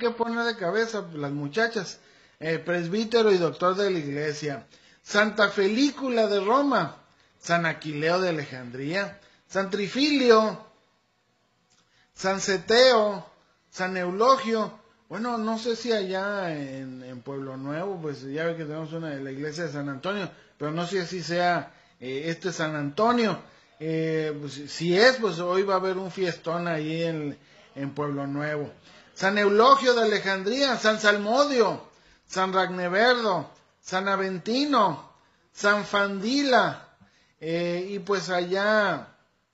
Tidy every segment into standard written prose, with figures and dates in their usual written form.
que poner de cabeza las muchachas. Presbítero y doctor de la iglesia. Santa Felícula de Roma. San Aquileo de Alejandría. San Trifilio. San Ceteo. San Eulogio. Bueno, no sé si allá en Pueblo Nuevo, pues ya ve que tenemos la iglesia de San Antonio, pero no sé si sea este San Antonio. Pues, si es, pues hoy va a haber un fiestón ahí en Pueblo Nuevo. San Eulogio de Alejandría, San Salmodio, San Ragneverdo, San Aventino, San Fandila, y pues allá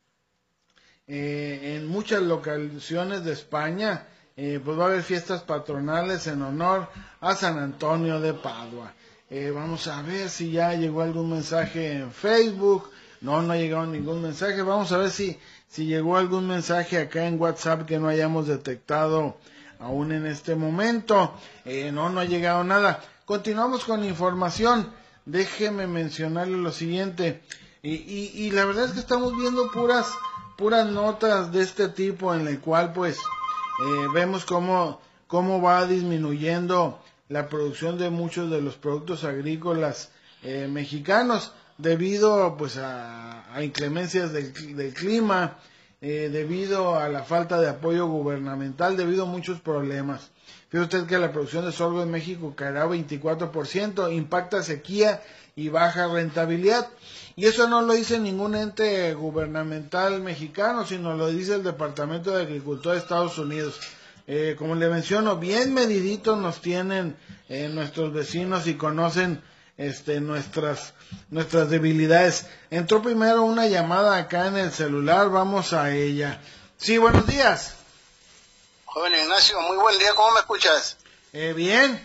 en muchas locaciones de España, pues va a haber fiestas patronales en honor a San Antonio de Padua. Vamos a ver si ya llegó algún mensaje en Facebook. No ha llegado ningún mensaje. Vamos a ver si llegó algún mensaje acá en WhatsApp que no hayamos detectado aún en este momento. No ha llegado nada. Continuamos con información. Déjeme mencionarle lo siguiente. Y la verdad es que estamos viendo puras notas de este tipo en el cual pues vemos cómo va disminuyendo la producción de muchos de los productos agrícolas mexicanos debido pues a inclemencias del clima, debido a la falta de apoyo gubernamental, debido a muchos problemas. Fíjate usted que la producción de sorgo en México caerá 24%, impacta sequía y baja rentabilidad. Y eso no lo dice ningún ente gubernamental mexicano, sino lo dice el Departamento de Agricultura de Estados Unidos. Como le menciono, bien mediditos nos tienen nuestros vecinos y conocen nuestras debilidades. Entró primero una llamada acá en el celular, vamos a ella. Sí, buenos días. Joven Ignacio, muy buen día, ¿cómo me escuchas? Bien.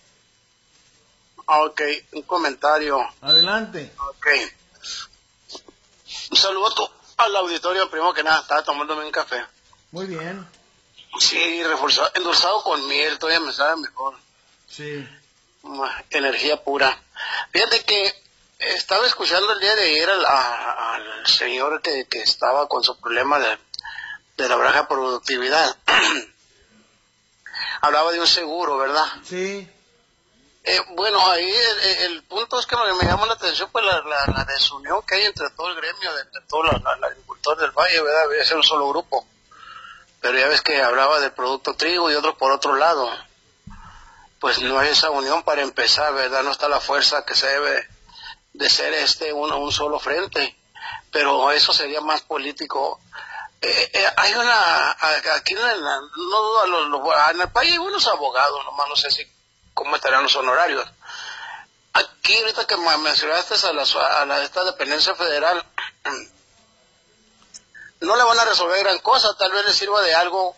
Ok, un comentario. Adelante. Ok. Un saludo al auditorio, primero que nada, estaba tomándome un café. Muy bien. Sí, reforzado, endulzado con miel, todavía me sabe mejor. Sí. Energía pura. Fíjate que estaba escuchando el día de ayer al señor que estaba con su problema de la baja productividad. Hablaba de un seguro, ¿verdad? Sí. Bueno, ahí el punto es que me llama la atención pues la desunión que hay entre todo el gremio, entre todos los agricultores del valle, ¿verdad? Debe ser un solo grupo. Pero ya ves que hablaba del producto trigo y otro por otro lado. Pues no hay esa unión para empezar, ¿verdad? No está la fuerza que se debe de ser un solo frente. Pero eso sería más político. Hay aquí no dudo, en el país hay buenos abogados, nomás no sé cómo estarán los honorarios. Aquí ahorita que mencionaste a esta dependencia federal, no le van a resolver gran cosa, tal vez le sirva de algo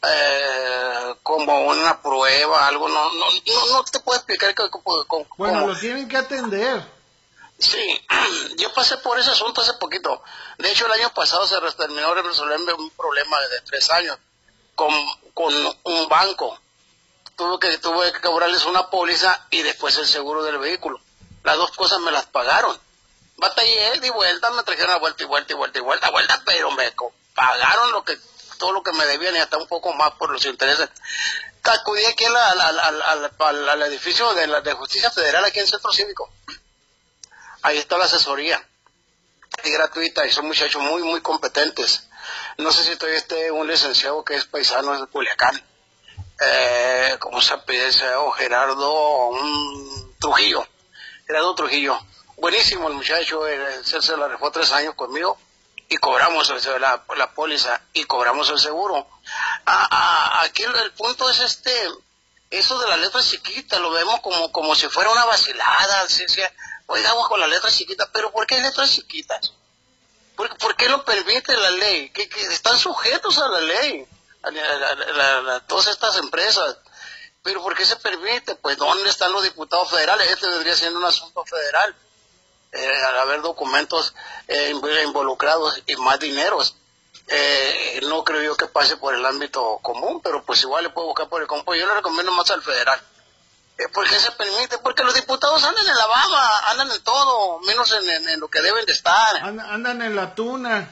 como una prueba, algo, no te puedo explicar bueno, cómo. lo tienen que atender. Sí, yo pasé por ese asunto hace poquito. De hecho, el año pasado se terminó de resolver un problema de 3 años con un banco. Tuve que cobrarles una póliza y después el seguro del vehículo. Las dos cosas me las pagaron. Batallé, di vuelta, me trajeron a vuelta y vuelta, pero me pagaron todo lo que me debían y hasta un poco más por los intereses. Acudí aquí al edificio de Justicia Federal, aquí en el Centro Cívico. Ahí está la asesoría, y gratuita, y son muchachos muy, muy competentes. No sé si todavía un licenciado que es paisano de Culiacán. ¿Cómo se pide ese? Gerardo Trujillo. Buenísimo el muchacho, se la rifó 3 años conmigo y cobramos la póliza y cobramos el seguro. Aquí el punto es eso de las letras chiquitas, lo vemos como si fuera una vacilada, oigamos con las letras chiquitas, pero ¿por qué letras chiquitas? ¿Por qué lo permite la ley? Que están sujetos a la ley, todas estas empresas. ¿Pero por qué se permite? Pues ¿dónde están los diputados federales? Debería ser un asunto federal. Al haber documentos involucrados y más dineros. No creo yo que pase por el ámbito común, pero pues igual le puedo buscar por el común. Yo le recomiendo más al federal. ¿Por qué se permite? Porque los diputados andan en la baba, andan en todo, menos en lo que deben de estar. Andan en la tuna.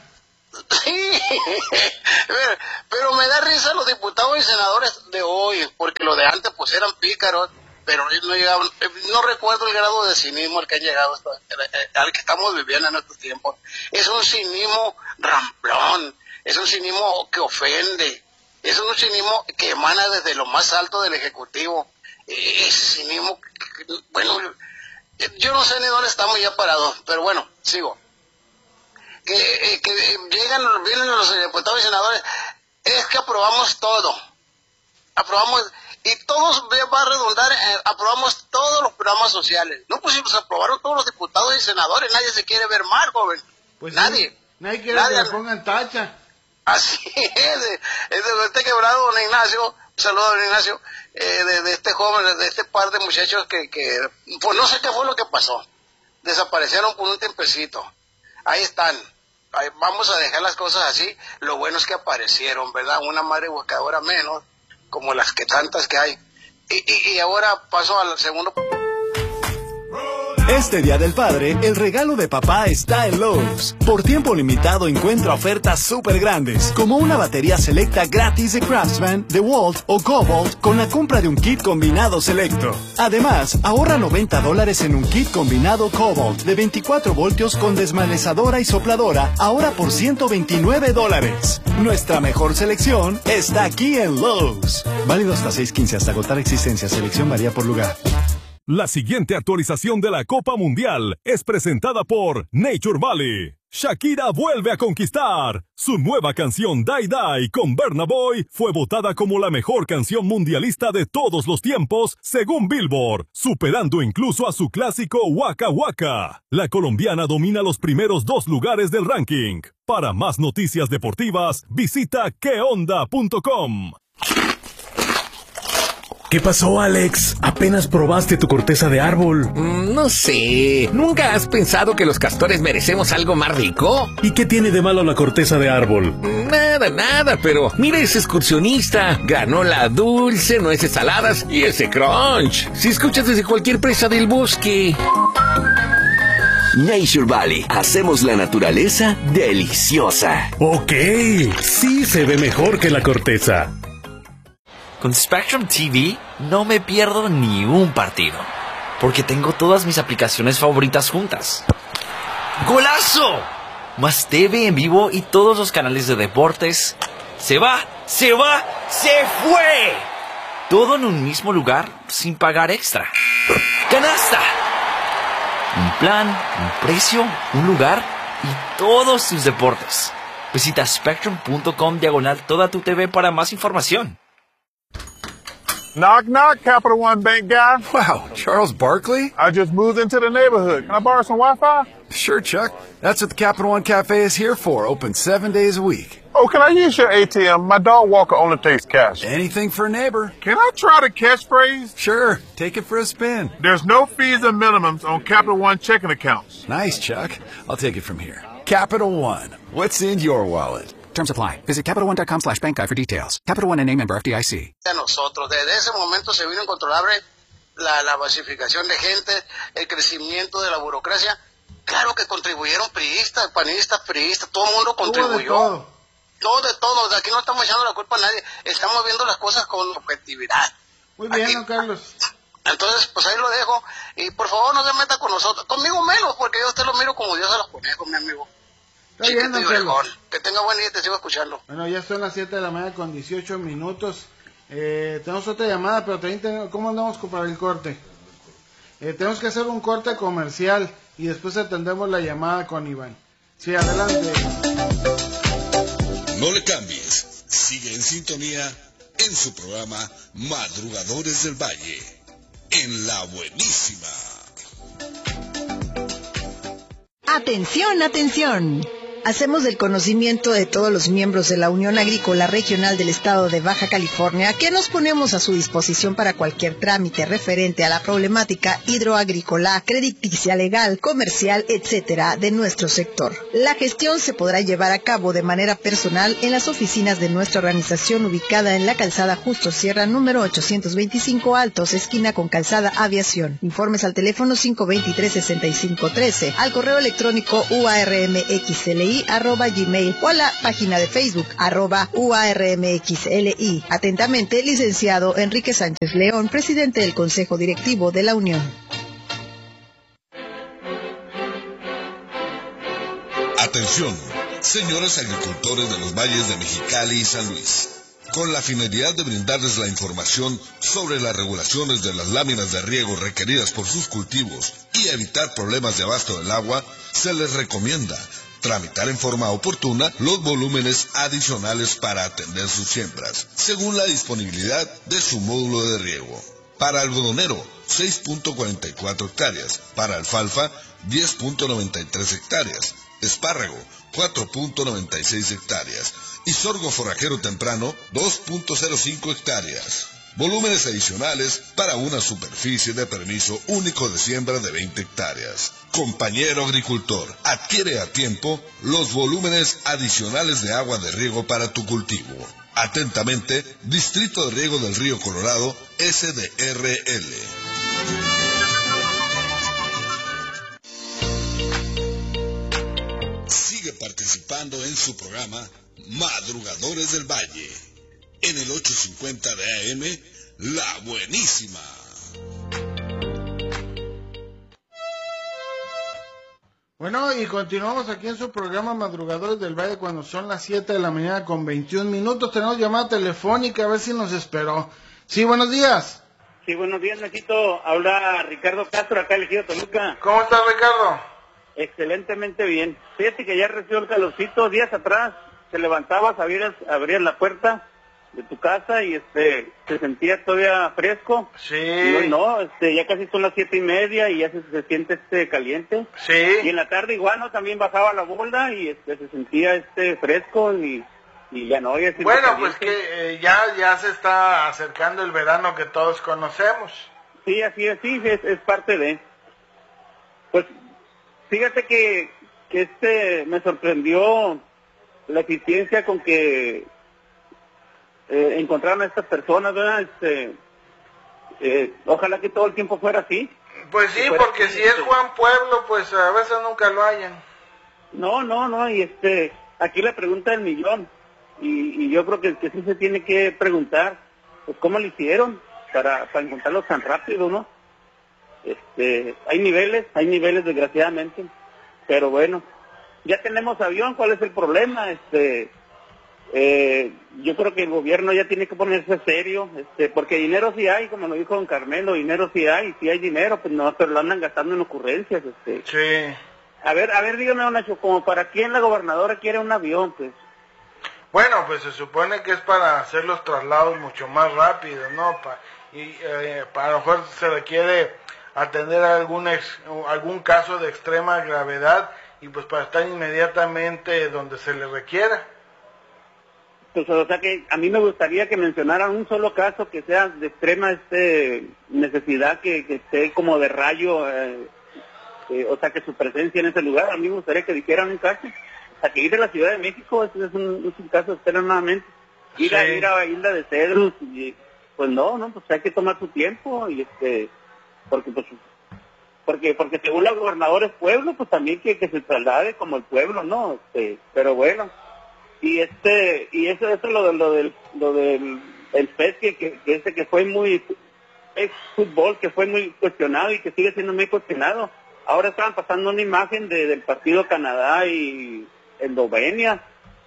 Sí, pero me da risa los diputados y senadores de hoy, porque los de antes pues eran pícaros, pero no llegaban, no recuerdo el grado de cinismo al que han llegado, al que estamos viviendo en estos tiempos. Es un cinismo ramplón, es un cinismo que ofende, es un cinismo que emana desde lo más alto del Ejecutivo. Ese cinismo, bueno, yo no sé ni dónde estamos ya parados, pero bueno, sigo. Que vienen los diputados y senadores, es que aprobamos todo, y todos va a redundar, aprobamos todos los programas sociales. No, pues si los aprobaron todos los diputados y senadores, nadie se quiere ver mal, joven. Pues nadie. Sí, nadie quiere que le pongan tacha. Así es, este quebrado don Ignacio, un saludo a don Ignacio, de este joven, de este par de muchachos que, pues no sé qué fue lo que pasó, desaparecieron por un tiempecito, ahí están. Vamos a dejar las cosas así. Lo bueno es que aparecieron, ¿verdad? Una madre buscadora menos, como las que tantas que hay. Y ahora paso al segundo. Este Día del Padre, el regalo de papá está en Lowe's. Por tiempo limitado encuentra ofertas súper grandes, como una batería selecta gratis de Craftsman, DeWalt o Cobalt con la compra de un kit combinado selecto. Además, ahorra $90 en un kit combinado Cobalt de 24 voltios con desmalezadora y sopladora, ahora por $129. Nuestra mejor selección está aquí en Lowe's. Válido hasta 6/15 hasta agotar existencia. Selección varía por lugar. La siguiente actualización de la Copa Mundial es presentada por Nature Valley. Shakira vuelve a conquistar. Su nueva canción Die Die con Burna Boy fue votada como la mejor canción mundialista de todos los tiempos según Billboard, superando incluso a su clásico Waka Waka. La colombiana domina los primeros 2 lugares del ranking. Para más noticias deportivas, visita queonda.com. ¿Qué pasó, Alex? Apenas probaste tu corteza de árbol. No sé. ¿Nunca has pensado que los castores merecemos algo más rico? ¿Y qué tiene de malo la corteza de árbol? Nada, pero mira ese excursionista. Granola dulce, nueces saladas y ese crunch. Si escuchas desde cualquier presa del bosque. Nature Valley. Hacemos la naturaleza deliciosa. Ok, sí se ve mejor que la corteza. Con Spectrum TV no me pierdo ni un partido, porque tengo todas mis aplicaciones favoritas juntas. ¡Golazo! Más TV en vivo y todos los canales de deportes. ¡Se fue! Todo en un mismo lugar sin pagar extra. ¡Canasta! Un plan, un precio, un lugar y todos tus deportes. Visita spectrum.com/, toda tu TV para más información. Knock, knock, Capital One Bank guy. Wow, Charles Barkley? I just moved into the neighborhood. Can I borrow some Wi-Fi? Sure, Chuck. That's what the Capital One Cafe is here for, open 7 days a week. Oh, can I use your ATM? My dog walker only takes cash. Anything for a neighbor. Can I try the catchphrase? Sure, take it for a spin. There's no fees and minimums on Capital One checking accounts. Nice, Chuck. I'll take it from here. Capital One. What's in your wallet? Terms apply. Visit CapitalOne.com/bankguide for details. Capital One and a member FDIC. Nosotros, desde ese momento se vino incontrolable la basificación de gente, el crecimiento de la burocracia. Claro que contribuyeron priistas, panistas, todo el mundo contribuyó. Todo de todo. Aquí no estamos echando la culpa a nadie. Estamos viendo las cosas con objetividad. Muy bien, don Carlos. Entonces, pues ahí lo dejo. Y por favor no se meta con nosotros. Conmigo menos, porque yo a usted lo miro como Dios a los conejos, mi amigo. Está bien, don Carlos. Que tenga buen día, te sigo escuchando. Bueno, ya son las 7 de la mañana con 18 minutos. Tenemos otra llamada, pero también ¿cómo andamos para el corte? Tenemos que hacer un corte comercial y después atendemos la llamada con Iván. Sí, adelante. No le cambies. Sigue en sintonía en su programa Madrugadores del Valle, en La Buenísima. Atención, atención. Hacemos del conocimiento de todos los miembros de la Unión Agrícola Regional del Estado de Baja California que nos ponemos a su disposición para cualquier trámite referente a la problemática hidroagrícola, crediticia, legal, comercial, etcétera, de nuestro sector. La gestión se podrá llevar a cabo de manera personal en las oficinas de nuestra organización ubicada en la calzada Justo Sierra número 825 Altos, esquina con calzada Aviación. Informes al teléfono 523-6513, al correo electrónico uarmxli @uarmxli, o a la página de Facebook @uarmxli. Atentamente, licenciado Enrique Sánchez León, presidente del Consejo Directivo de la Unión. Atención, señores agricultores de los valles de Mexicali y San Luis. Con la finalidad de brindarles la información sobre las regulaciones de las láminas de riego requeridas por sus cultivos y evitar problemas de abasto del agua, se les recomienda tramitar en forma oportuna los volúmenes adicionales para atender sus siembras, según la disponibilidad de su módulo de riego. Para algodonero, 6.44 hectáreas. Para alfalfa, 10.93 hectáreas. Espárrago, 4.96 hectáreas. Y sorgo forrajero temprano, 2.05 hectáreas. Volúmenes adicionales para una superficie de permiso único de siembra de 20 hectáreas. Compañero agricultor, adquiere a tiempo los volúmenes adicionales de agua de riego para tu cultivo. Atentamente, Distrito de Riego del Río Colorado, SDRL. Sigue participando en su programa Madrugadores del Valle, en el 850 de AM, La Buenísima. Bueno, y continuamos aquí en su programa Madrugadores del Valle cuando son las 7 de la mañana con 21 minutos. Tenemos llamada telefónica, a ver si nos esperó. Sí, buenos días. Sí, buenos días, Nachito. Habla Ricardo Castro, acá elegido Toluca. ¿Cómo estás, Ricardo? Excelentemente bien. Fíjate que ya recibió el calorcito días atrás. Te levantabas, abrías la puerta de tu casa y se sentía todavía fresco. Sí. Y hoy no, ya casi son las 7:30 y ya se siente fresco. Sí. Y en la tarde igual, ¿no? También bajaba la bola y se sentía fresco y ya no. Ya bueno, pues que ya se está acercando el verano que todos conocemos. Sí, así es, sí, es parte de. Pues fíjate que me sorprendió la eficiencia con que encontraron a estas personas, ¿verdad? Ojalá que todo el tiempo fuera así. Pues sí, porque así, si es Juan Pueblo, pues a veces nunca lo hayan. No, y aquí la pregunta del millón, y yo creo que sí se tiene que preguntar, pues cómo lo hicieron para encontrarlos tan rápido, ¿no? Hay niveles desgraciadamente, pero bueno, ya tenemos avión. ¿Cuál es el problema? Yo creo que el gobierno ya tiene que ponerse serio, porque dinero sí hay, como lo dijo don Carmelo, dinero sí hay dinero, pues no, pero lo andan gastando en ocurrencias, Sí. A ver, dígame, don Nacho, como para quién la gobernadora quiere un avión, pues. Bueno, pues se supone que es para hacer los traslados mucho más rápido, ¿no? Para lo mejor se requiere atender algún caso de extrema gravedad y pues para estar inmediatamente donde se le requiera. Pues, o sea que a mí me gustaría que mencionaran un solo caso que sea de extrema necesidad, que esté como de rayo, o sea que su presencia en ese lugar. A mí me gustaría que dijeran un caso. O sea que ir a la Ciudad de México es un caso extremadamente. Ir a Isla de Cedros, y, pues no, pues hay que tomar su tiempo y porque según la gobernadora es pueblo, pues también que se traslade como el pueblo, ¿no? Pero bueno. Y eso es lo del el PES que fue muy fútbol, que fue muy cuestionado y que sigue siendo muy cuestionado. Ahora estaban pasando una imagen del partido Canadá y Eslovenia.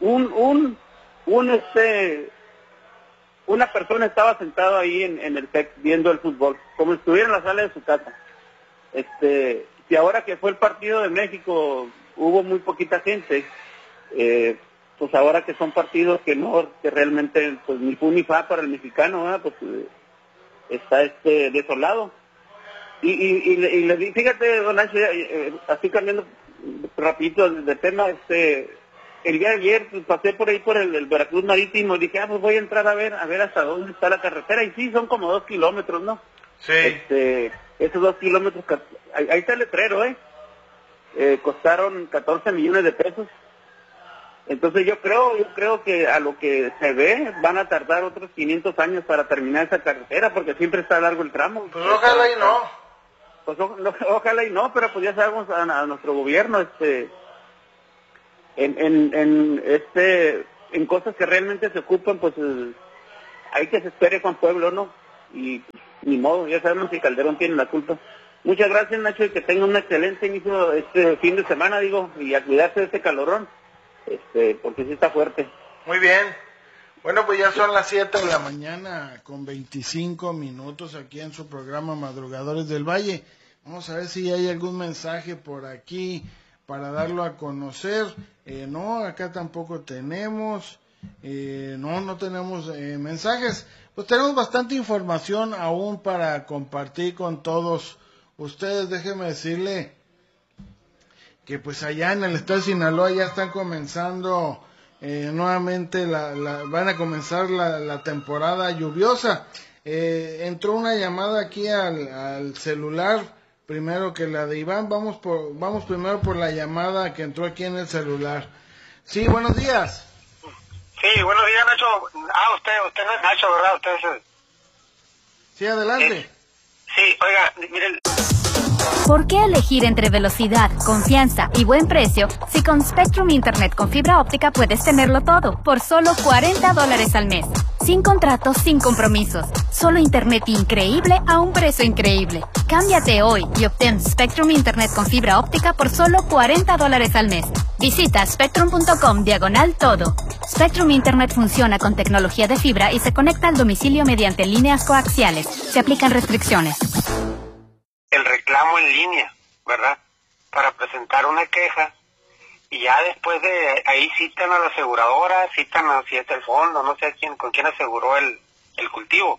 Una persona estaba sentada ahí en el PES viendo el fútbol, como si estuviera en la sala de su casa. Y ahora que fue el partido de México hubo muy poquita gente, pues ahora que son partidos que realmente pues ni fu ni fa para el mexicano, ¿verdad? Pues está desolado. Y le di, fíjate, don Nacho, así cambiando rapidito de tema, el día de ayer pues, pasé por ahí por el Veracruz Marítimo y dije, pues voy a entrar a ver hasta dónde está la carretera, y sí, son como 2 kilómetros, ¿no? Sí. Esos 2 kilómetros, ahí está el letrero, costaron 14 millones de pesos. Entonces yo creo que a lo que se ve van a tardar otros 500 años para terminar esa carretera, porque siempre está largo el tramo. Pues ojalá y no. Pues ojalá y no, pero pues ya sabemos a nuestro gobierno, en cosas que realmente se ocupan, pues hay que se espere Juan Pueblo, ¿no? Y ni modo, ya sabemos que Calderón tiene la culpa. Muchas gracias, Nacho, y que tenga un excelente inicio este fin de semana, y a cuidarse de este calorón, porque sí está fuerte. Muy bien. Bueno, pues ya son las 7 de la mañana con 25 minutos aquí en su programa Madrugadores del Valle. Vamos a ver si hay algún mensaje por aquí para darlo a conocer. No, acá tampoco tenemos. No tenemos mensajes. Pues tenemos bastante información aún para compartir con todos ustedes. Déjenme decirle que pues allá en el estado de Sinaloa ya están comenzando nuevamente van a comenzar la temporada lluviosa. Entró una llamada aquí al celular, primero que la de Iván. Vamos primero por la llamada que entró aquí en el celular. Sí, buenos días. Sí, buenos días, Nacho. Usted no es Nacho, ¿verdad? Usted es... Sí, adelante. Sí, oiga, miren... ¿Por qué elegir entre velocidad, confianza y buen precio si con Spectrum Internet con fibra óptica puedes tenerlo todo por solo $40 al mes? Sin contratos, sin compromisos. Solo internet increíble a un precio increíble. Cámbiate hoy y obtén Spectrum Internet con fibra óptica por solo $40 al mes. Visita spectrum.com/todo. Spectrum Internet funciona con tecnología de fibra y se conecta al domicilio mediante líneas coaxiales. Se aplican restricciones. El reclamo en línea, ¿verdad? Para presentar una queja, y ya después de ahí citan a la aseguradora, citan a si es el fondo, no sé con quién aseguró el cultivo,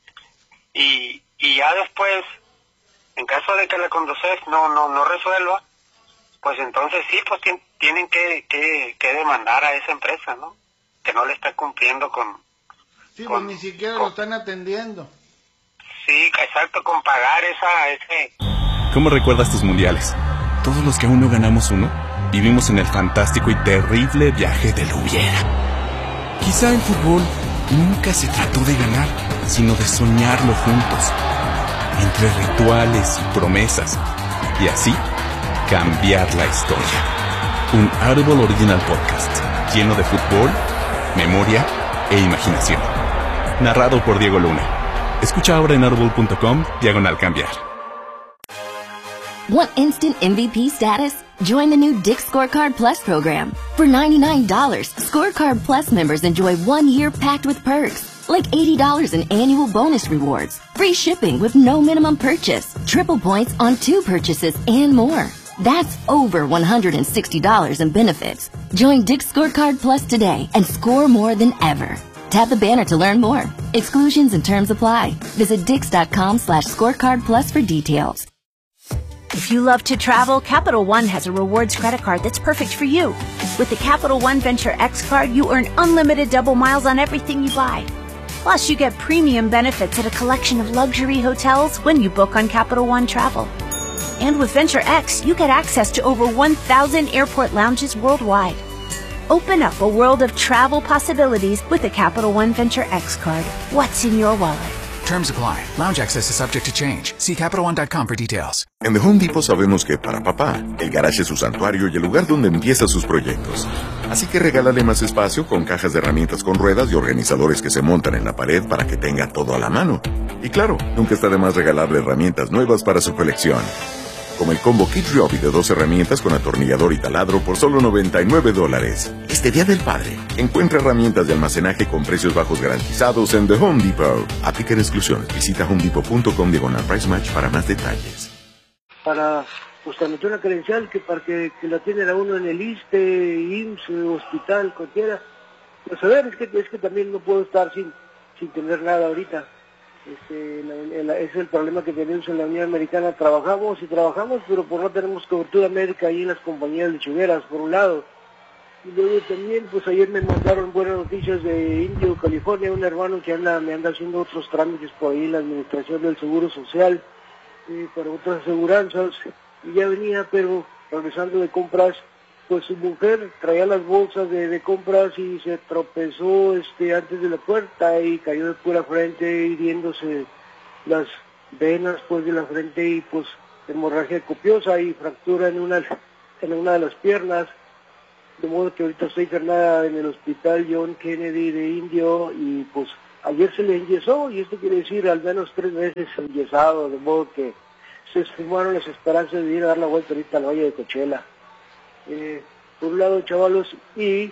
y ya después, en caso de que la Conducef no resuelva, pues entonces sí, pues tienen que demandar a esa empresa, ¿no? Que no le está cumpliendo con... Sí, pues ni siquiera lo están atendiendo. Sí, exacto, con pagar ese... ¿Cómo recuerdas tus mundiales? Todos los que aún no ganamos uno, vivimos en el fantástico y terrible viaje del hubiera. Quizá el fútbol nunca se trató de ganar, sino de soñarlo juntos, entre rituales y promesas, y así cambiar la historia. Un Audible Original Podcast, lleno de fútbol, memoria e imaginación. Narrado por Diego Luna. Escucha ahora en audible.com/cambiar. Want instant MVP status? Join the new Dick's Scorecard Plus program. For $99, Scorecard Plus members enjoy 1 year packed with perks, like $80 in annual bonus rewards, free shipping with no minimum purchase, triple points on 2 purchases, and more. That's over $160 in benefits. Join Dick's Scorecard Plus today and score more than ever. Tap the banner to learn more. Exclusions and terms apply. Visit Dix.com/scorecard plus for details. If you love to travel, Capital One has a rewards credit card that's perfect for you. With the Capital One Venture X card, you earn unlimited double miles on everything you buy. Plus, you get premium benefits at a collection of luxury hotels when you book on Capital One Travel. And with Venture X, you get access to over 1,000 airport lounges worldwide. Open up a world of travel possibilities with the Capital One Venture X card. What's in your wallet? Terms apply. Lounge access is subject to change. See CapitalOne.com for details. En The Home Depot sabemos que para papá, el garage es su santuario y el lugar donde empieza sus proyectos. Así que regálale más espacio con cajas de herramientas con ruedas y organizadores que se montan en la pared para que tenga todo a la mano. Y claro, nunca está de más regalarle herramientas nuevas para su colección. Como el combo Kit Ryobi de 2 herramientas con atornillador y taladro por solo $99. Este Día del Padre, encuentra herramientas de almacenaje con precios bajos garantizados en The Home Depot. Aplican exclusiones. Visita homedepot.com/price match para más detalles. Para meter una credencial para que la tienen a uno en el ISSSTE, IMSS, hospital, cualquiera. Pues a ver, es que también no puedo estar sin tener nada ahorita. Es el problema que tenemos en la Unión Americana. Trabajamos, pero no tenemos cobertura médica ahí en las compañías lechoneras, por un lado. Y luego también, pues ayer me mandaron buenas noticias de Indio, California, un hermano que me anda haciendo otros trámites por ahí en la administración del Seguro Social, para otras aseguranzas. Y ya venía, pero regresando de compras, pues su mujer traía las bolsas de compras y se tropezó antes de la puerta y cayó de pura frente, hiriéndose las venas pues de la frente y pues hemorragia copiosa y fractura en una de las piernas. de modo que ahorita estoy internada en el hospital John Kennedy de Indio y pues ayer se le enyesó y esto quiere decir al menos 3 meses enyesado, de modo que se esfumaron las esperanzas de ir a dar la vuelta ahorita al Valle de Coachella. Por un lado, chavalos, y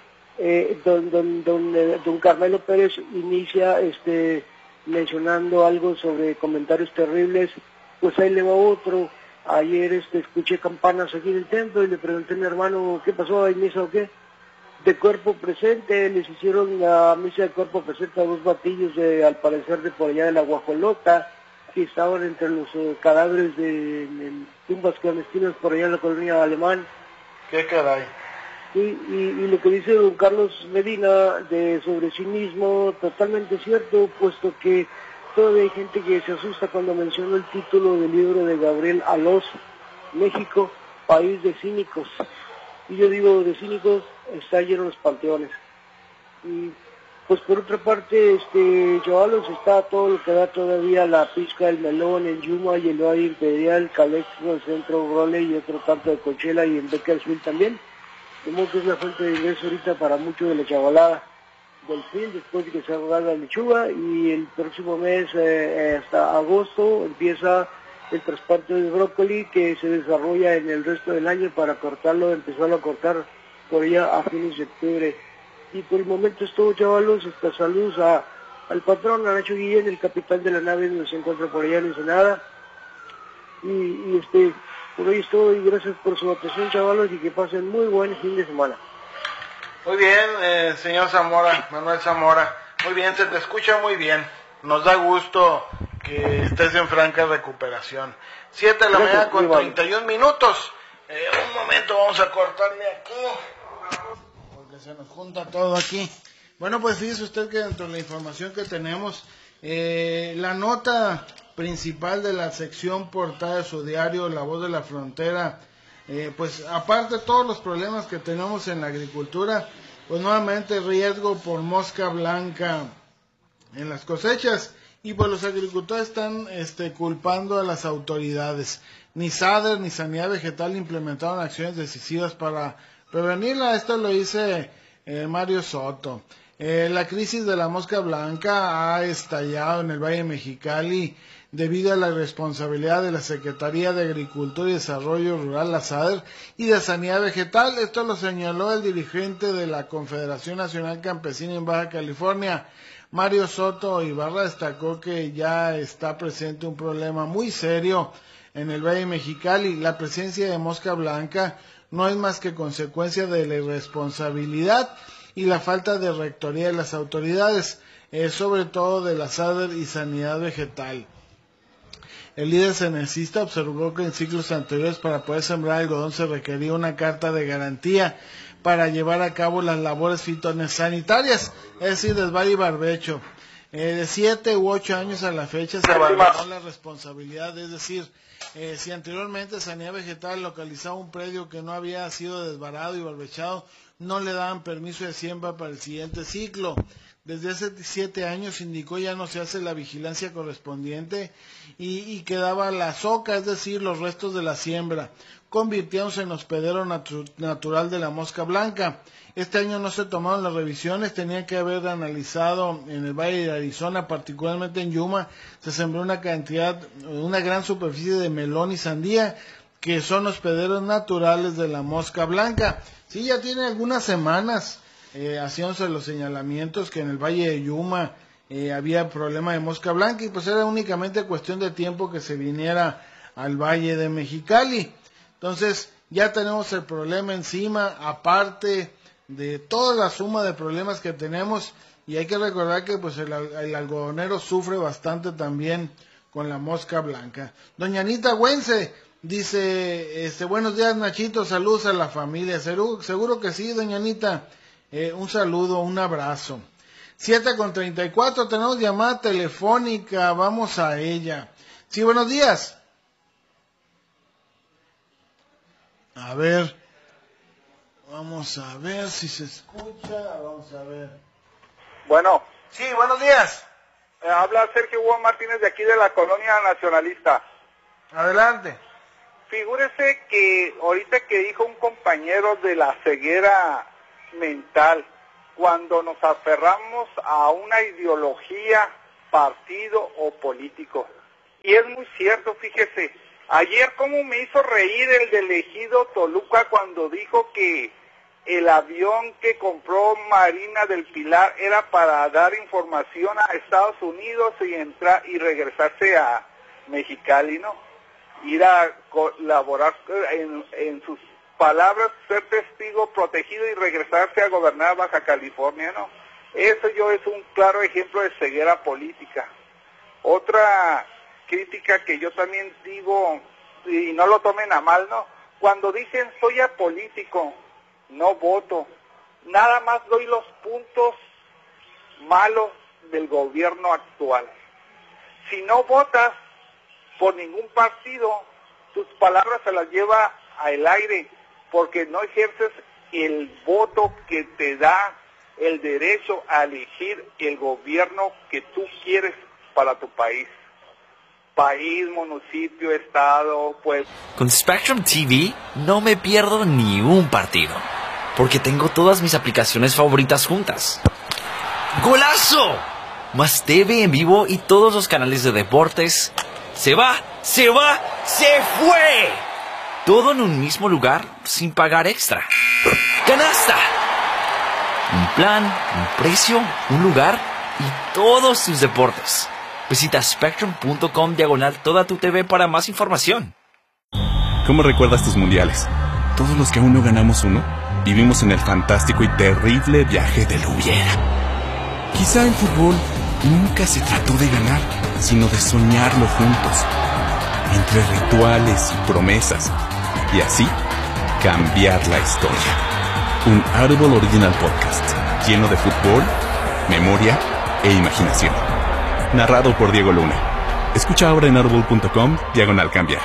don Carmelo Pérez inicia mencionando algo sobre comentarios terribles, pues ahí le va otro. Ayer escuché campanas aquí en el templo y le pregunté a mi hermano, ¿qué pasó? ¿Hay misa o qué? De cuerpo presente, les hicieron la misa de cuerpo presente a 2 batillos, al parecer de por allá de la Guajolota, que estaban entre los cadáveres de tumbas clandestinas por allá en la colonia Alemán. ¿Qué caray? Y lo que dice don Carlos Medina sobre sí mismo, totalmente cierto, puesto que todavía hay gente que se asusta cuando menciono el título del libro de Gabriel Alós, México, país de cínicos. Y yo digo, de cínicos está lleno los panteones. Y pues por otra parte, chavalos, está todo lo que da todavía la pizca del melón en Yuma y el Valle Imperial, Calexto, el Centro Grole y otro tanto de Coachella y en Bakersfield también. De modo que es la fuente de ingreso ahorita para mucho de la chavalada del fin, después de que se haga la lechuga, y el próximo mes, hasta agosto, empieza el trasplante de brócoli que se desarrolla en el resto del año para empezarlo a cortar por allá a fines de octubre. Y por el momento es todo, chavalos. Saludos al patrón, a Nacho Guillén, el capitán de la nave, donde se encuentra por allá en Ensenada. Y por hoy es todo, y gracias por su atención, chavalos, y que pasen muy buen fin de semana. Muy bien, señor Zamora, Manuel Zamora. Muy bien, se te escucha muy bien. Nos da gusto que estés en franca recuperación. 7 de la mañana con 31 minutos. Un momento, vamos a cortarle aquí, porque se nos junta todo aquí. Bueno, pues fíjese usted que dentro de la información que tenemos, la nota principal de la sección portada de su diario La Voz de la Frontera, pues aparte de todos los problemas que tenemos en la agricultura, pues nuevamente riesgo por mosca blanca en las cosechas, y pues los agricultores están culpando a las autoridades. Ni SADER ni Sanidad Vegetal implementaron acciones decisivas para prevenirla. Esto lo dice Mario Soto. La crisis de la mosca blanca ha estallado en el Valle de Mexicali debido a la responsabilidad de la Secretaría de Agricultura y Desarrollo Rural, la SADER, y de Sanidad Vegetal. Esto lo señaló el dirigente de la Confederación Nacional Campesina en Baja California, Mario Soto Ibarra. Destacó que ya está presente un problema muy serio en el Valle de Mexicali. La presencia de mosca blanca no es más que consecuencia de la irresponsabilidad y la falta de rectoría de las autoridades, sobre todo de la SADER y Sanidad Vegetal. El líder cenecista observó que en ciclos anteriores para poder sembrar algodón se requería una carta de garantía para llevar a cabo las labores fitosanitarias, es decir, desvale y barbecho. De 7 u 8 años a la fecha se abandonó la responsabilidad, es decir, si anteriormente Sanidad Vegetal localizaba un predio que no había sido desbarado y barbechado, no le daban permiso de siembra para el siguiente ciclo. Desde hace 7 años, indicó, ya no se hace la vigilancia correspondiente y quedaba la soca, es decir, los restos de la siembra, convirtiéndose en hospedero natural de la mosca blanca. Este año no se tomaron las revisiones, tenía que haber analizado en el Valle de Arizona, particularmente en Yuma, se sembró una gran superficie de melón y sandía, que son hospederos naturales de la mosca blanca. Sí, ya tiene algunas semanas haciéndose los señalamientos que en el Valle de Yuma había problema de mosca blanca, y pues era únicamente cuestión de tiempo que se viniera al Valle de Mexicali. Entonces ya tenemos el problema encima, aparte de toda la suma de problemas que tenemos, y hay que recordar que pues el algodonero sufre bastante también con la mosca blanca. Doña Anita Güense dice, buenos días Nachito, saludos a la familia. Seguro que sí, doña Anita. Un saludo, un abrazo. 7:34, tenemos llamada telefónica, vamos a ella. Sí, buenos días. A ver, vamos a ver si se escucha, vamos a ver. Bueno. Sí, buenos días. Habla Sergio Hugo Martínez de aquí de la Colonia Nacionalista. Adelante. Figúrese que ahorita que dijo un compañero de la ceguera mental cuando nos aferramos a una ideología, partido o político. Y es muy cierto, fíjese, ayer cómo me hizo reír el del Ejido Toluca cuando dijo que el avión que compró Marina del Pilar era para dar información a Estados Unidos y entrar y regresarse a Mexicali, ¿no? Ir a colaborar en sus palabras, ser testigo protegido y regresarse a gobernar Baja California, ¿no? Eso es un claro ejemplo de ceguera política. Otra crítica que yo también digo, y no lo tomen a mal, ¿no? Cuando dicen soy apolítico, no voto, nada más doy los puntos malos del gobierno actual. Si no votas por ningún partido, tus palabras se las lleva al aire, porque no ejerces el voto que te da el derecho a elegir el gobierno que tú quieres para tu país. País, municipio, estado, pues... Con Spectrum TV no me pierdo ni un partido, porque tengo todas mis aplicaciones favoritas juntas. ¡Golazo! Más TV en vivo y todos los canales de deportes. ¡Se va! ¡Se fue! Todo en un mismo lugar sin pagar extra. ¡Canasta! Un plan, un precio, un lugar y todos tus deportes. Visita spectrum.com/toda tu TV para más información. ¿Cómo recuerdas tus mundiales? Todos los que aún no ganamos uno, vivimos en el fantástico y terrible viaje del hubiera. Quizá el fútbol nunca se trató de ganar, sino de soñarlo juntos, entre rituales y promesas, y así cambiar la historia. Un Audible Original Podcast, lleno de fútbol, memoria e imaginación. Narrado por Diego Luna. Escucha ahora en audible.com/cambiar.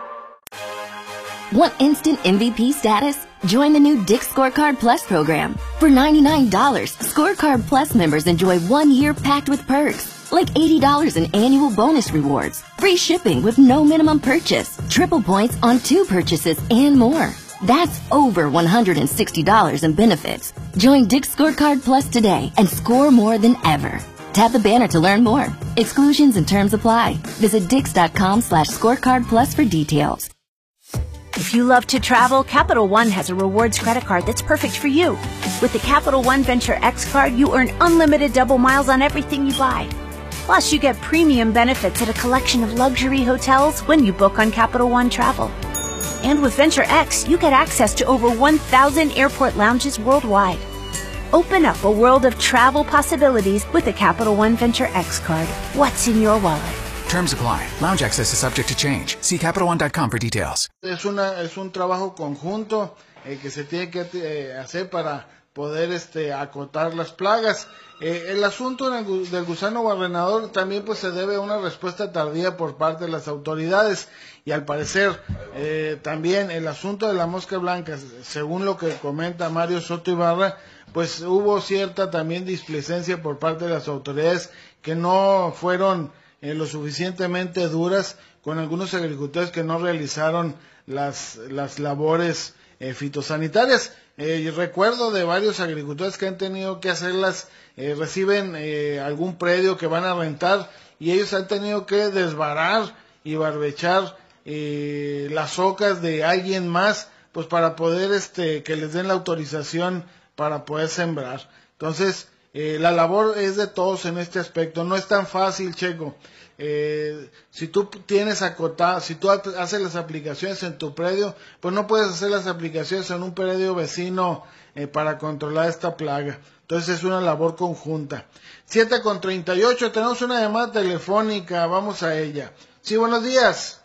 Want instant MVP status? Join the new Dick's Scorecard Plus program. For $99, Scorecard Plus members enjoy 1 year packed with perks, like $80 in annual bonus rewards, free shipping with no minimum purchase, triple points on 2 purchases, and more. That's over $160 in benefits. Join Dick's Scorecard Plus today and score more than ever. Tap the banner to learn more. Exclusions and terms apply. Visit Dix.com/scorecard plus for details. If you love to travel, Capital One has a rewards credit card that's perfect for you. With the Capital One Venture X card, you earn unlimited double miles on everything you buy. Plus, you get premium benefits at a collection of luxury hotels when you book on Capital One Travel. And with Venture X, you get access to over 1,000 airport lounges worldwide. Open up a world of travel possibilities with the Capital One Venture X card. What's in your wallet? Terms apply. Lounge access is subject to change. See CapitalOne.com for details. Es un trabajo conjunto que se tiene que hacer para poder acotar las plagas. El asunto del gusano barrenador también pues se debe a una respuesta tardía por parte de las autoridades, y al parecer también el asunto de la mosca blanca, según lo que comenta Mario Soto Ibarra, pues hubo cierta también displicencia por parte de las autoridades que no fueron lo suficientemente duras con algunos agricultores que no realizaron las labores fitosanitarias. Recuerdo de varios agricultores que han tenido que hacerlas, reciben algún predio que van a rentar y ellos han tenido que desbarar y barbechar las ocas de alguien más, pues para poder que les den la autorización para poder sembrar. Entonces la labor es de todos en este aspecto, no es tan fácil, Checo. Si tú si tú haces las aplicaciones en tu predio, pues no puedes hacer las aplicaciones en un predio vecino para controlar esta plaga. Entonces es una labor conjunta. 7:38, tenemos una llamada telefónica, vamos a ella. Sí, buenos días.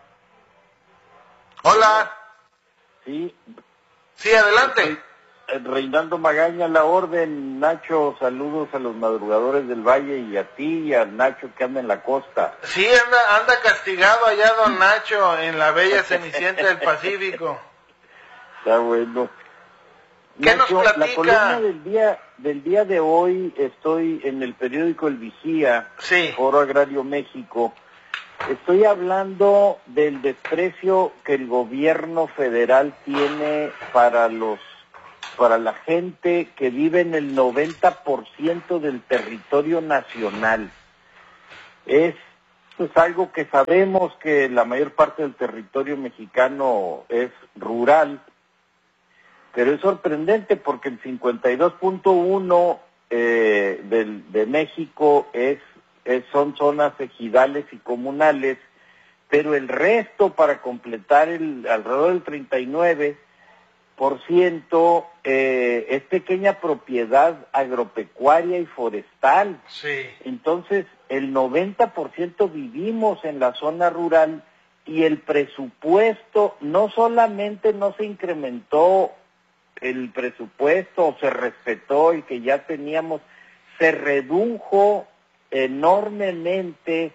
Hola. Sí, adelante. Reinaldo Magaña, la orden. Nacho, saludos a los madrugadores del Valle y a ti y a Nacho que anda en la costa. Sí, anda castigado allá don Nacho en la bella Cenicienta del Pacífico. Está bueno. ¿Qué Nacho, nos platica? La columna del día de hoy estoy en el periódico El Vigía, sí. Foro Agrario México. Estoy hablando del desprecio que el gobierno federal tiene para los para la gente que vive en el 90% del territorio nacional. Es pues algo que sabemos que la mayor parte del territorio mexicano es rural, pero es sorprendente porque el 52.1 de México son zonas ejidales y comunales, pero el resto, para completar alrededor del 39%, es pequeña propiedad agropecuaria y forestal. Sí. Entonces, el 90% vivimos en la zona rural y el presupuesto no solamente no se incrementó el presupuesto o se respetó el que ya teníamos, se redujo enormemente,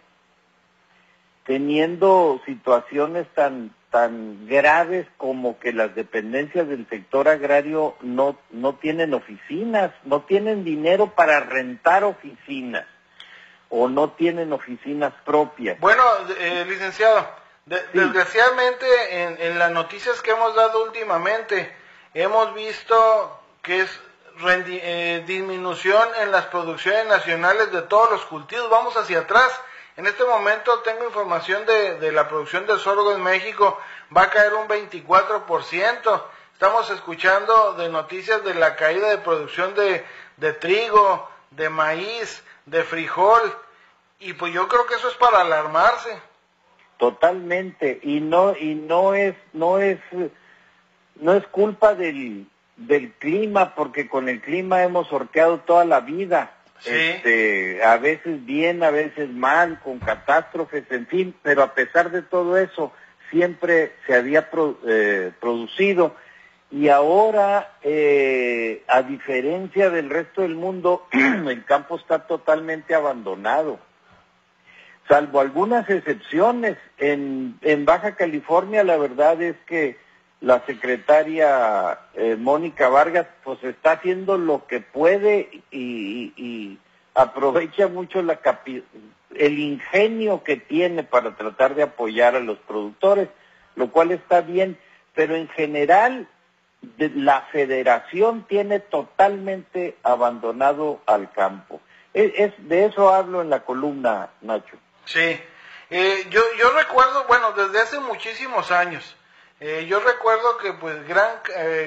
teniendo situaciones tan graves como que las dependencias del sector agrario no tienen oficinas, no tienen dinero para rentar oficinas o no tienen oficinas propias. Bueno, licenciado, desgraciadamente en las noticias que hemos dado últimamente hemos visto que es disminución en las producciones nacionales de todos los cultivos. Vamos hacia atrás. En este momento tengo información de la producción de sorgo en México, va a caer un 24%. Estamos escuchando de noticias de la caída de producción de trigo, de maíz, de frijol, y pues yo creo que eso es para alarmarse. Totalmente, y no es culpa del clima, porque con el clima hemos sorteado toda la vida. Sí. A veces bien, a veces mal, con catástrofes, en fin, pero a pesar de todo eso, siempre se había producido, y ahora, a diferencia del resto del mundo, el campo está totalmente abandonado, salvo algunas excepciones. En Baja California, la verdad es que la secretaria Mónica Vargas pues está haciendo lo que puede y aprovecha mucho el ingenio que tiene para tratar de apoyar a los productores, lo cual está bien, pero en general la federación tiene totalmente abandonado al campo. De eso hablo en la columna, Nacho. Sí, yo recuerdo, bueno, desde hace muchísimos años, yo recuerdo que pues gran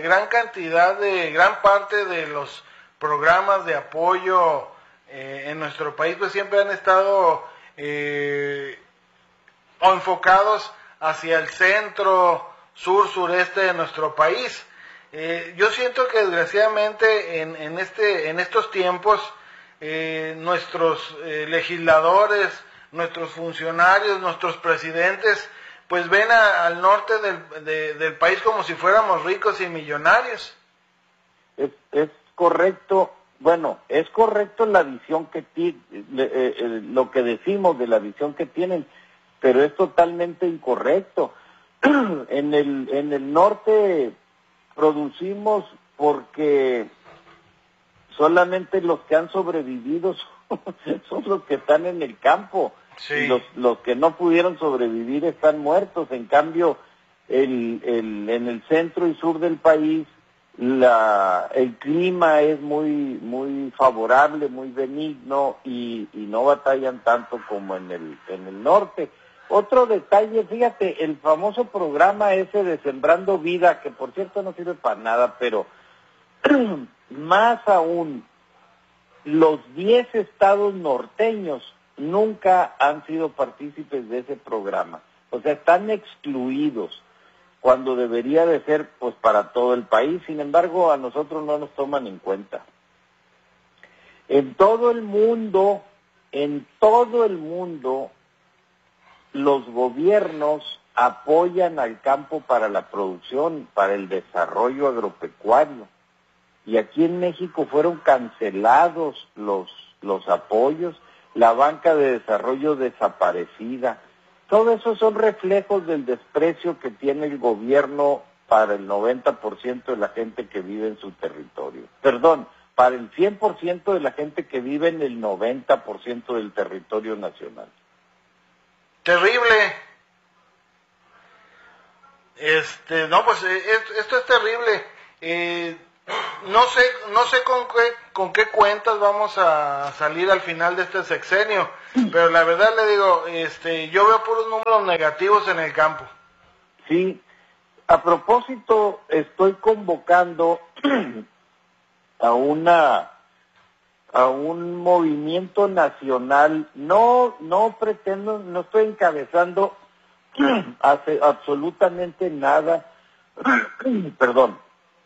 parte de los programas de apoyo en nuestro país pues siempre han estado enfocados hacia el centro, sur, sureste de nuestro país. Yo siento que desgraciadamente en estos tiempos nuestros legisladores, nuestros funcionarios, nuestros presidentes pues ven al norte del país como si fuéramos ricos y millonarios. Es correcto, bueno, es correcto la visión que lo que decimos de la visión que tienen, pero es totalmente incorrecto. En el norte producimos porque solamente los que han sobrevivido son los que están en el campo. Sí. Y los que no pudieron sobrevivir están muertos. En cambio, en el centro y sur del país, el clima es muy favorable, muy benigno y no batallan tanto como en el norte. Otro detalle, fíjate, el famoso programa ese de Sembrando Vida, que por cierto no sirve para nada, pero más aún, los 10 estados norteños nunca han sido partícipes de ese programa. O sea, están excluidos cuando debería de ser pues para todo el país. Sin embargo, a nosotros no nos toman en cuenta. En todo el mundo, los gobiernos apoyan al campo para la producción, para el desarrollo agropecuario. Y aquí en México fueron cancelados los apoyos, la banca de desarrollo desaparecida. Todo eso son reflejos del desprecio que tiene el gobierno para el 90% de la gente que vive en su territorio. Perdón, para el 100% de la gente que vive en el 90% del territorio nacional. Terrible. No, pues esto es terrible. No sé con qué cuentas vamos a salir al final de este sexenio, pero la verdad le digo, yo veo puros números negativos en el campo. Sí, a propósito, estoy convocando a un movimiento nacional, no estoy encabezando absolutamente nada, perdón,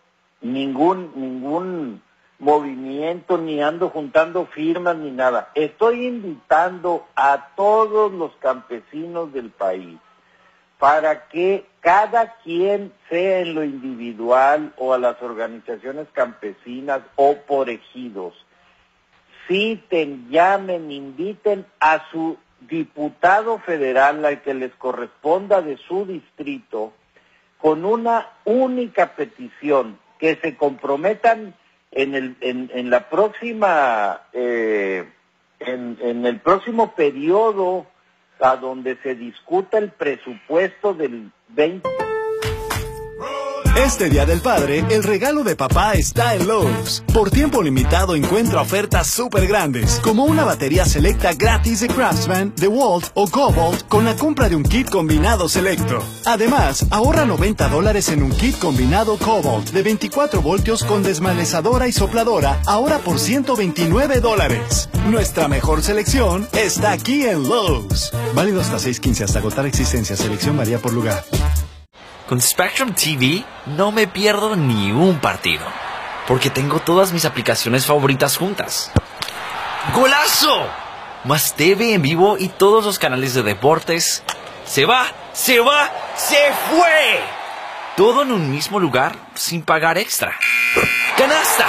ningún movimiento, ni ando juntando firmas ni nada. Estoy invitando a todos los campesinos del país para que cada quien, sea en lo individual o a las organizaciones campesinas o por ejidos, citen, llamen, inviten a su diputado federal, al que les corresponda de su distrito, con una única petición, que se comprometan en la próxima, en el próximo periodo a donde se discuta el presupuesto del 20. Este Día del Padre, el regalo de papá está en Lowe's. Por tiempo limitado encuentra ofertas súper grandes, como una batería selecta gratis de Craftsman, DeWalt o Cobalt con la compra de un kit combinado selecto. Además, ahorra $90 en un kit combinado Cobalt de 24 voltios con desmalezadora y sopladora, ahora por $129. Nuestra mejor selección está aquí en Lowe's. Válido hasta 6/15, hasta agotar existencia. Selección varía por lugar. Con Spectrum TV no me pierdo ni un partido, porque tengo todas mis aplicaciones favoritas juntas. ¡Golazo! Más TV en vivo y todos los canales de deportes. ¡Se fue! Todo en un mismo lugar sin pagar extra. ¡Canasta!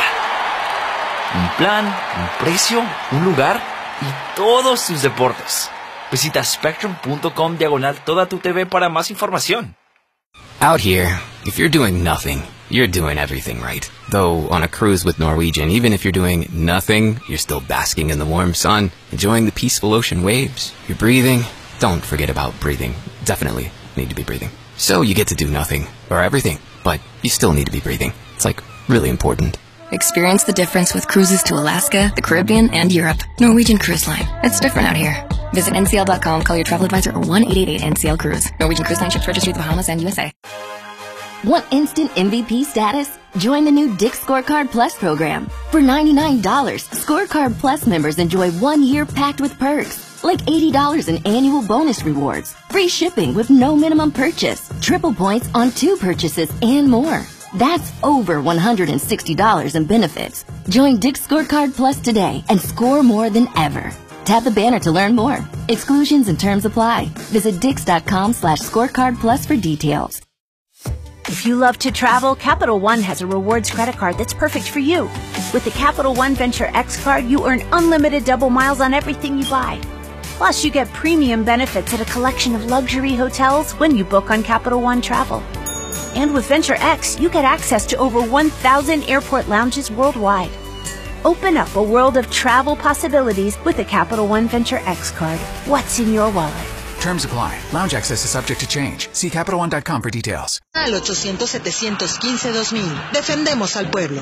Un plan, un precio, un lugar y todos tus deportes. Visita spectrum.com/toda tu TV para más información. Out here, if you're doing nothing, you're doing everything right. Though on a cruise with Norwegian, even if you're doing nothing, you're still basking in the warm sun, enjoying the peaceful ocean waves. You're breathing. Don't forget about breathing. Definitely need to be breathing. So you get to do nothing, or everything, but you still need to be breathing. It's like really important. Experience the difference with cruises to Alaska, the Caribbean, and Europe. Norwegian Cruise Line. It's different out here. Visit ncl.com, call your travel advisor, or 1-888-NCL-CRUISE. Norwegian Cruise Line ships registry the Bahamas and USA. Want instant MVP status? Join the new Dick's Scorecard Plus program. For $99, Scorecard Plus members enjoy 1 year packed with perks, like $80 in annual bonus rewards, free shipping with no minimum purchase, triple points on 2 purchases, and more. That's over $160 in benefits. Join Dick's Scorecard Plus today and score more than ever. Tap the banner to learn more. Exclusions and terms apply. Visit dix.com/scorecard plus for details. If you love to travel, Capital One has a rewards credit card that's perfect for you. With the Capital One Venture X card, you earn unlimited double miles on everything you buy. Plus, you get premium benefits at a collection of luxury hotels when you book on Capital One Travel. And with Venture X, you get access to over 1,000 airport lounges worldwide. Open up a world of travel possibilities with the Capital One Venture X card. What's in your wallet? Terms apply. Lounge access is subject to change. See CapitalOne.com for details. Al 800-715-2000. Defendemos al pueblo.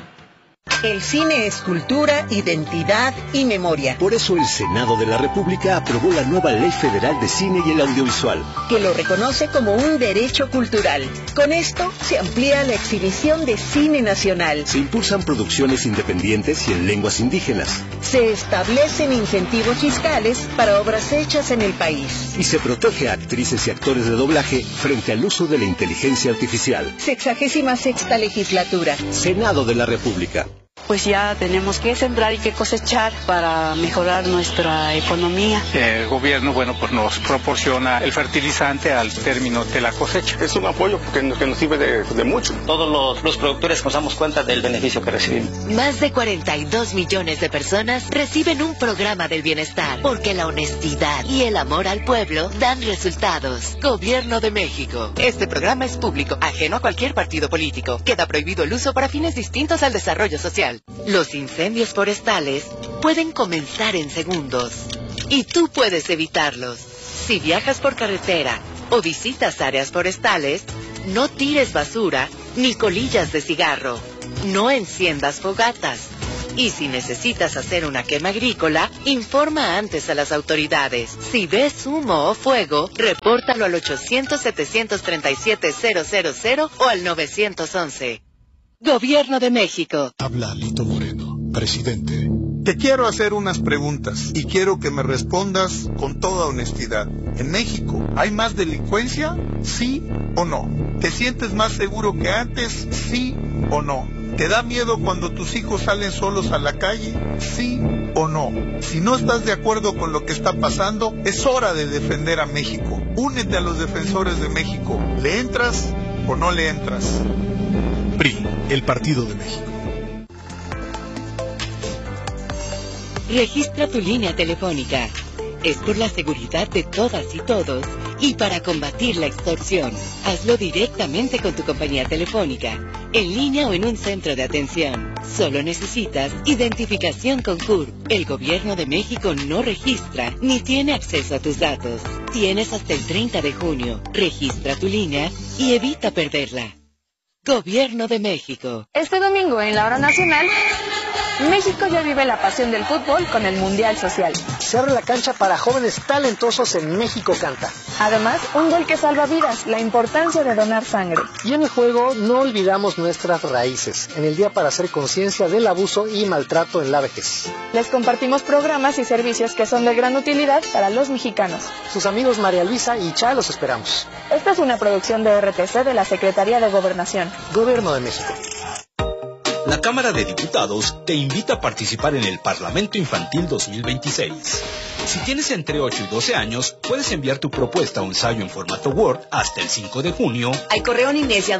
El cine es cultura, identidad y memoria. Por eso el Senado de la República aprobó la nueva Ley Federal de Cine y el Audiovisual, que lo reconoce como un derecho cultural. Con esto se amplía la exhibición de cine nacional. Se impulsan producciones independientes y en lenguas indígenas. Se establecen incentivos fiscales para obras hechas en el país. Y se protege a actrices y actores de doblaje frente al uso de la inteligencia artificial. 66ª legislatura. Senado de la República. Pues ya tenemos que sembrar y que cosechar para mejorar nuestra economía. El gobierno, pues nos proporciona el fertilizante al término de la cosecha. Es un apoyo que nos sirve de mucho. Todos los productores nos damos cuenta del beneficio que recibimos. Más de 42 millones de personas reciben un programa del bienestar, porque la honestidad y el amor al pueblo dan resultados. Gobierno de México. Este programa es público, ajeno a cualquier partido político. Queda prohibido el uso para fines distintos al desarrollo social. Los incendios forestales pueden comenzar en segundos y tú puedes evitarlos. Si viajas por carretera o visitas áreas forestales, no tires basura ni colillas de cigarro. no enciendas fogatas. Y si necesitas hacer una quema agrícola, informa antes a las autoridades. Si ves humo o fuego, repórtalo al 800-737-000 o al 911. Gobierno de México. Habla Lito Moreno, presidente. Te quiero hacer unas preguntas y quiero que me respondas con toda honestidad. ¿En México hay más delincuencia? ¿Sí o no? ¿Te sientes más seguro que antes? ¿Sí o no? ¿Te da miedo cuando tus hijos salen solos a la calle? ¿Sí o no? Si no estás de acuerdo con lo que está pasando, es hora de defender a México. Únete a los defensores de México. ¿Le entras o no le entras? PRI, el Partido de México. Registra tu línea telefónica. Es por la seguridad de todas y todos y para combatir la extorsión. Hazlo directamente con tu compañía telefónica, en línea o en un centro de atención. Solo necesitas identificación con CURP. El Gobierno de México no registra ni tiene acceso a tus datos. Tienes hasta el 30 de junio. Registra tu línea y evita perderla. Gobierno de México. Este domingo en la Hora Nacional, México ya vive la pasión del fútbol con el Mundial Social. Se abre la cancha para jóvenes talentosos en México Canta. Además, un gol que salva vidas, la importancia de donar sangre. Y en el juego no olvidamos nuestras raíces, en el Día para hacer conciencia del abuso y maltrato en la vejez. Les compartimos programas y servicios que son de gran utilidad para los mexicanos. Sus amigos María Luisa y Cha los esperamos. Esta es una producción de RTC de la Secretaría de Gobernación. Gobierno de México. La Cámara de Diputados te invita a participar en el Parlamento Infantil 2026. Si tienes entre 8 y 12 años, puedes enviar tu propuesta o ensayo en formato Word hasta el 5 de junio. Al correo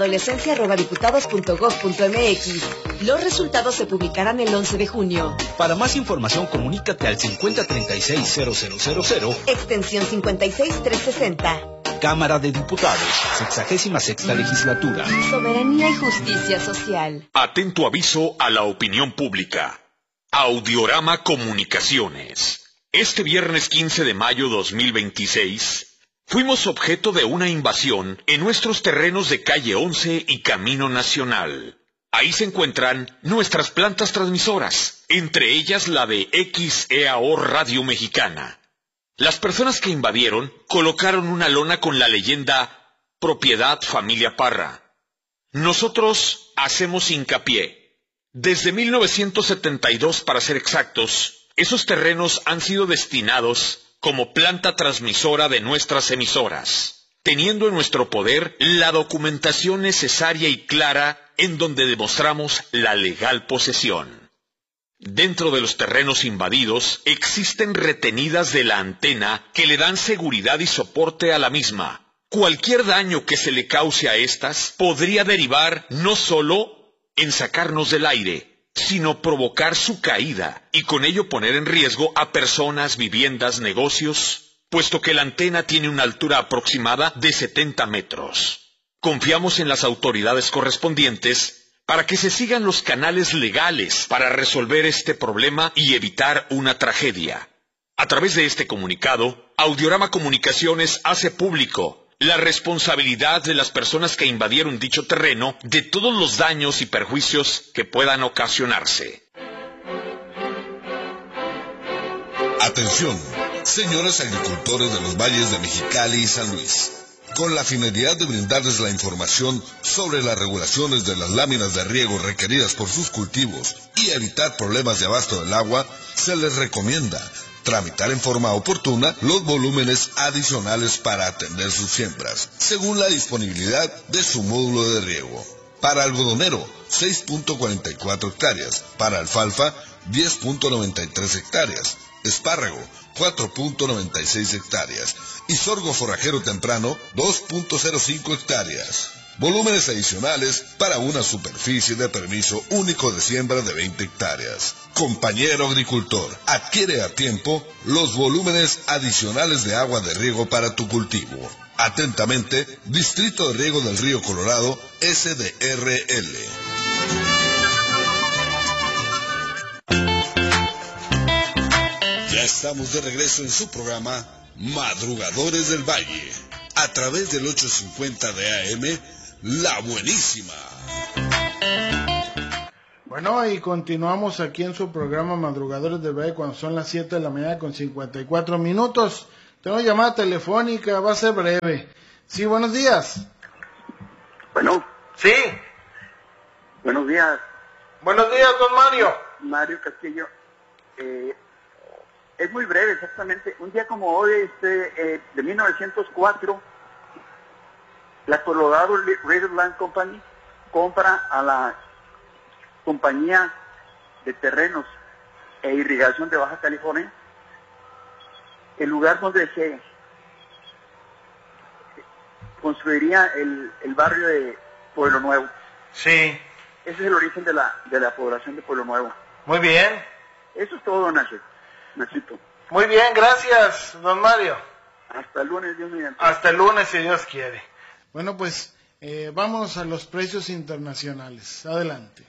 ninesyadolescencia@diputados.gov.mx. Los resultados se publicarán el 11 de junio. Para más información, comunícate al 5036-0000. Extensión 56360. Cámara de Diputados, 66ª legislatura. Soberanía y justicia social. Atento aviso a la opinión pública. Audiorama Comunicaciones. Este viernes 15 de mayo 2026, fuimos objeto de una invasión en nuestros terrenos de calle 11 y Camino Nacional. Ahí se encuentran nuestras plantas transmisoras, entre ellas la de XEAO Radio Mexicana. Las personas que invadieron colocaron una lona con la leyenda Propiedad Familia Parra. Nosotros hacemos hincapié. Desde 1972, para ser exactos, esos terrenos han sido destinados como planta transmisora de nuestras emisoras, teniendo en nuestro poder la documentación necesaria y clara en donde demostramos la legal posesión. Dentro de los terrenos invadidos existen retenidas de la antena que le dan seguridad y soporte a la misma. Cualquier daño que se le cause a estas podría derivar no solo en sacarnos del aire, sino provocar su caída y con ello poner en riesgo a personas, viviendas, negocios, puesto que la antena tiene una altura aproximada de 70 metros. Confiamos en las autoridades correspondientes para que se sigan los canales legales para resolver este problema y evitar una tragedia. A través de este comunicado, Audiorama Comunicaciones hace público la responsabilidad de las personas que invadieron dicho terreno de todos los daños y perjuicios que puedan ocasionarse. Atención, señores agricultores de los valles de Mexicali y San Luis. Con la finalidad de brindarles la información sobre las regulaciones de las láminas de riego requeridas por sus cultivos y evitar problemas de abasto del agua, se les recomienda tramitar en forma oportuna los volúmenes adicionales para atender sus siembras, según la disponibilidad de su módulo de riego. Para algodonero, 6.44 hectáreas. Para alfalfa, 10.93 hectáreas. Espárrago, 4.96 hectáreas. Y sorgo forrajero temprano, 2.05 hectáreas. Volúmenes adicionales para una superficie de permiso único de siembra de 20 hectáreas. Compañero agricultor, adquiere a tiempo los volúmenes adicionales de agua de riego para tu cultivo. Atentamente, Distrito de Riego del Río Colorado, SDRL. Ya estamos de regreso en su programa Madrugadores del Valle, a través del 850 de AM, La Buenísima. Bueno, y continuamos aquí en su programa Madrugadores del Valle cuando son las 7 de la mañana con 54 minutos. Tengo llamada telefónica, va a ser breve. Sí, buenos días. Bueno. Sí. Buenos días. Buenos días, don Mario. Mario Castillo. Es muy breve, exactamente. Un día como hoy, de 1904, la Colorado Riverland Company compra a la Compañía de Terrenos e Irrigación de Baja California el lugar donde se construiría el barrio de Pueblo Nuevo. Sí. Ese es el origen de la población de Pueblo Nuevo. Muy bien. Eso es todo, Nachito. Muy bien, gracias, don Mario. Hasta el lunes, Dios mediante. Hasta el lunes, si Dios quiere. Bueno, pues vamos a los precios internacionales. Adelante.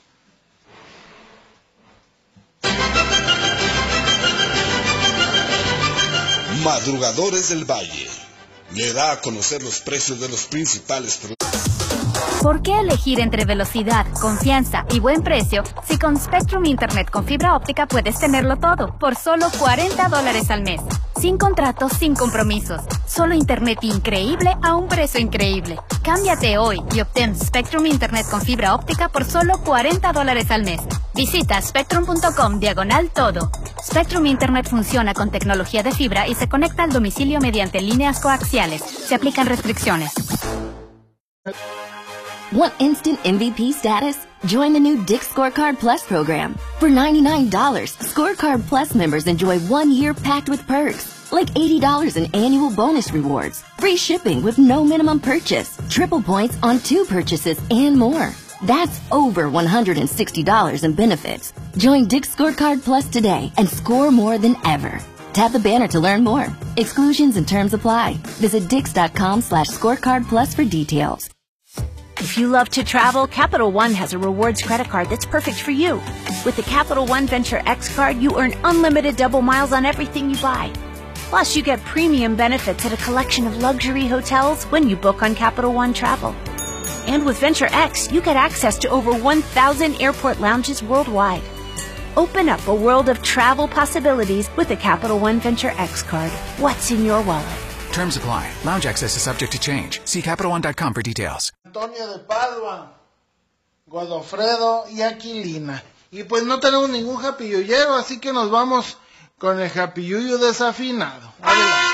Madrugadores del Valle le da a conocer los precios de los principales productos. ¿Por qué elegir entre velocidad, confianza y buen precio si con Spectrum Internet con fibra óptica puedes tenerlo todo por solo $40 al mes? Sin contratos, sin compromisos. Solo internet increíble a un precio increíble. Cámbiate hoy y obtén Spectrum Internet con fibra óptica por solo $40 al mes. Visita spectrum.com/todo. Spectrum Internet funciona con tecnología de fibra y se conecta al domicilio mediante líneas coaxiales. Se aplican restricciones. Want instant MVP status? Join the new Dick's Scorecard Plus program. For $99, Scorecard Plus members enjoy 1 year packed with perks, like $80 in annual bonus rewards, free shipping with no minimum purchase, triple points on 2 purchases, and more. That's over $160 in benefits. Join Dick's Scorecard Plus today and score more than ever. Tap the banner to learn more. Exclusions and terms apply. Visit dix.com/scorecard plus for details. If you love to travel, Capital One has a rewards credit card that's perfect for you. With the Capital One Venture X card, you earn unlimited double miles on everything you buy. Plus, you get premium benefits at a collection of luxury hotels when you book on Capital One Travel. And with Venture X, you get access to over 1,000 airport lounges worldwide. Open up a world of travel possibilities with the Capital One Venture X card. What's in your wallet? Terms apply. Lounge access is subject to change. See CapitalOne.com for details. Antonio de Padua, Godofredo y Aquilina. Y pues no tenemos ningún japilluyero, así que nos vamos con el japilluyo desafinado. Adelante.